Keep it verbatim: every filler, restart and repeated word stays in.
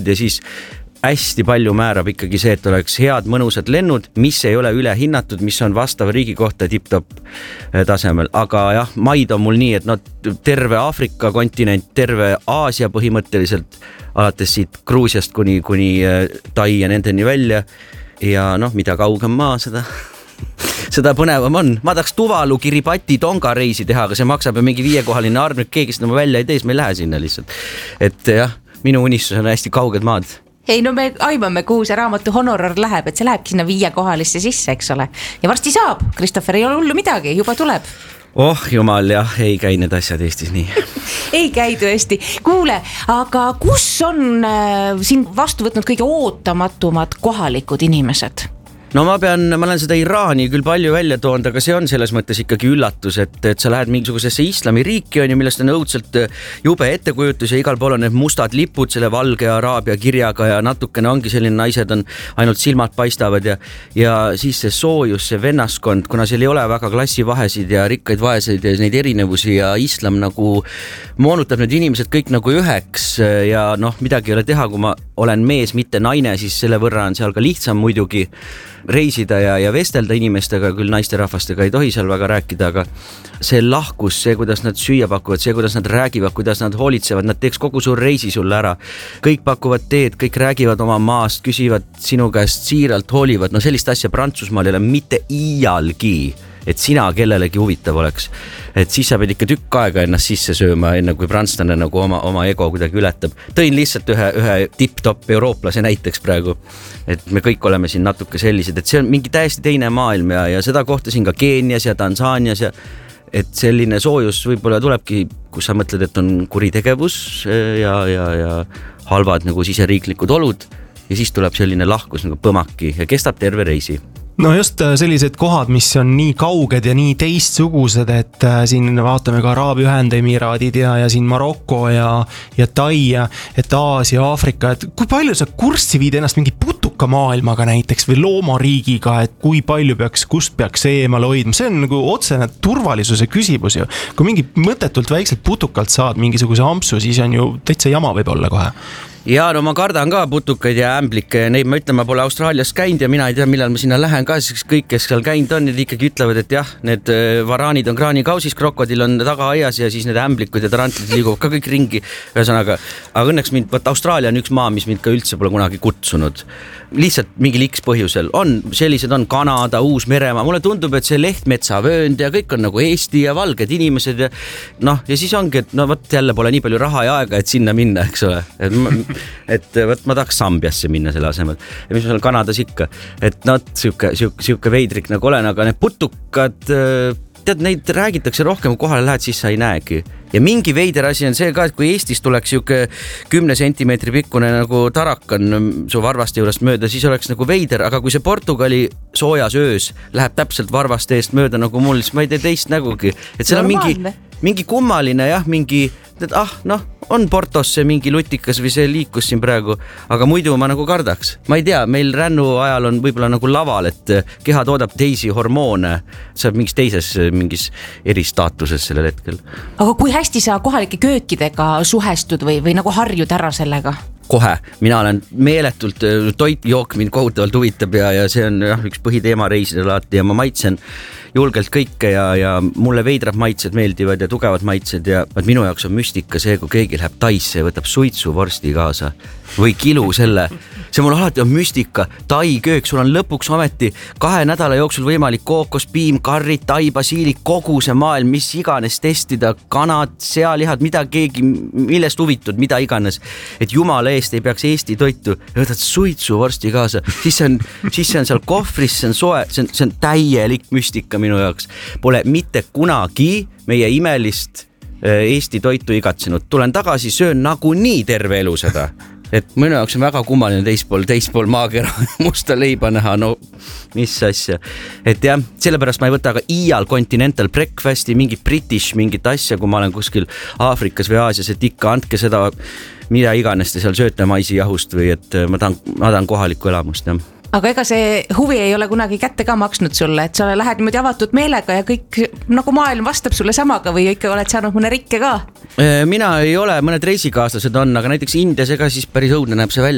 ja siis hästi palju määrab ikkagi see, et oleks head mõnusad lennud, mis ei ole üle hinnatud, mis on vastava riigi kohta tipp-topp tasemel. Aga jah, maid on mul nii, et no terve Aafrika kontinent, terve Aasia põhimõtteliselt, alates siit Gruusiast kuni, kuni Tai ja nendeni välja. Ja noh, mida kaugem maa, seda, seda põnevam on. Ma tahaks Tuvalu, Kiribati, Tonga reisi teha, aga see maksab ja mingi viiekohaline arv, nüüd keegi seda välja ei tees, me ei lähe sinna lihtsalt. Et jah, minu unistus on hästi kauged maad. Ei, no me aimame, kuhu see raamatu honorar läheb, et see lähebki sinna viie kohalisse sisse, eks ole. Ja varsti saab, Christopher, ei ole hullu midagi, juba tuleb. Oh, jumal, jah, ei käi need asjad Eestis nii. Ei käi tõesti. Kuule, aga kus on äh, siin vastu võtnud kõige ootamatumad kohalikud inimesed? No ma pean, ma olen seda Iraani küll palju välja toonud, aga see on selles mõttes ikkagi üllatus, et, et sa lähed mingisugusesse islamiriiki on ju, millest on õudselt jube ettekujutus ja igal pool on need mustad lipud selle valge araabia kirjaga ja natukene ongi selline, naised on ainult silmad paistavad ja, ja siis see soojus, see vennaskond, kuna seal ei ole väga klassivahesid ja rikkaid vaeseid ja neid erinevusi ja islam nagu moonutab need inimesed kõik nagu üheks ja noh, midagi ei ole teha, kui ma olen mees, mitte naine, siis selle võrra on seal ka lihtsam muidugi reisida ja, ja vestelda inimestega, küll naisterahvastega ei tohi seal väga rääkida, aga see lahkus, see, kuidas nad süüa pakuvad, see, kuidas nad räägivad, kuidas nad hoolitsevad, nad teeks kogu suur reisi sulle ära. Kõik pakuvad teed, kõik räägivad oma maast, küsivad sinu käest siiralt, hoolivad, no sellist asja Prantsusmaal ei ole mitte iialgi, et sina kellelegi huvitav oleks. Et siis sa pead ikka tükk aega ennast sisse sööma, enne kui prantslane nagu oma, oma ego kuidagi ületab. Tõin lihtsalt ühe, ühe tipp-topp eurooplase näiteks praegu, et me kõik oleme siin natuke sellised, et see on mingi täiesti teine maailm ja, ja seda kohtasin ka Keenias ja Tansaanias ja et selline soojus võib-olla tulebki, kus sa mõtled, et on kuritegevus ja, ja, ja halvad nagu siseriiklikud olud ja siis tuleb selline lahkus nagu põmaki ja kestab terve reisi. No just sellised kohad, mis on nii kauged ja nii teistsugused, et siin vaatame ka Araabia Ühendemiraadid ja, ja siin Marokko ja, ja Tai ja et Aasia, Aafrika, et kui palju sa kurssi viid ennast mingi putuka maailmaga näiteks või loomariigiga, et kui palju peaks, kust peaks eemale hoidma, see on nagu otsene turvalisuse küsimus ju. Kui mingi mõttetult väikselt putukalt saad mingisuguse ampsu, siis on ju täitsa jama võib olla kohe. Ja no ma kardan ka putukaid ja ämblikke ja neid ma ütlen, ma pole Austraalias käinud ja mina ei tea, millal ma sinna lähen ka, siis kõik, kes seal käinud on, need ikkagi ütlevad, et jah, need varaanid on kraanikausis, krokodil on tagaaias ja siis need ämblikud ja tarantlid liiguvad ka kõik ringi. Ühesõnaga, aga õnneks mind, võt Austraalia on üks maa, mis mind ka üldse pole kunagi kutsunud. Lihtsalt mingi liks põhjusel on, sellised on Kanada, Uus-Meremaa, mulle tundub, et see Lehtmetsa vöönd ja kõik on nagu Eesti ja valged inimesed ja noh, ja siis ongi, et no võt jälle pole nii palju raha ja aega, et sinna minna, eks ole. Et, ma, et võt ma tahaks Sambiasse minna selle asemel ja mis on Kanadas ikka, et no siuke, siuke, siuke veidrik nagu olen, aga need putukad, tead, neid räägitakse rohkem, kui kohale lähed, siis sa ei näegi. Ja mingi veider asi on see ka, et kui Eestis tuleks siuke kümne sentimeetri pikkune nagu tarakan su varvaste juurest mööda, siis oleks nagu veider, aga kui see Portugali soojas öös läheb täpselt varvaste eest mööda nagu mul, siis ma ei tee teist nägugi. Et seal on mingi, mingi kummaline jah, mingi, et ah, noh, on Portos see mingi lutikas või see liikus siin praegu, aga muidu ma nagu kardaks. Ma ei tea, meil rännu ajal on võib-olla nagu laval, et keha toodab teisi hormoone, saab mingis teises mingis eristaatuses sellel hetkel. Aga kui hästi sa kohalike köökidega suhestud või, või nagu harjud ära sellega? Kohe, mina olen meeletult, toit jook mind kohutavalt huvitab ja, ja see on jah, üks põhiteema reisidel alati ja ma maitsen julgelt kõike ja, ja mulle veidrad maitsed meeldivad ja tugevad maitsed ja minu jaoks on müstika see, kui keegi läheb Taisse ja võtab suitsu vorsti kaasa või kilu selle. See mul alati on müstika, Tai köök, sul on lõpuks ometi kahe nädala jooksul võimalik kookos, piim, karrid, tai, basiilik, kogu see maailm, mis iganes testida, kanad, sealihad, mida keegi, millest huvitud, mida iganes, et jumala eest ei peaks Eesti toitu ja võtad suitsu vorsti kaasa, siis see on, siis see on seal kohvris, see on soe, see on, see on täielik müstika minu jaoks. Pole mitte kunagi meie imelist Eesti toitu igatsenud. Tulen tagasi, söön nagu nii terve elu seda. Et minu jaoks on väga kummaline teispool, teispool maakera musta leiba näha, no mis asja. Et jah, sellepärast ma ei võta aga iial continental breakfasti, mingi british, mingit asja, kui ma olen kuskil Aafrikas või Aasias, et ikka andke seda, mida iganes te seal sööte maisi jahust või et ma tahan, ma tahan kohalikku elamust, jah. Aga ega see huvi ei ole kunagi kätte ka maksnud sulle, et sa lähed niimoodi avatud meelega ja kõik nagu maailm vastab sulle samaga või ikka oled saanud mõne rikke ka? Mina ei ole, mõned reisikaaslased on, aga näiteks Indias ega siis päris õudne näeb see välja.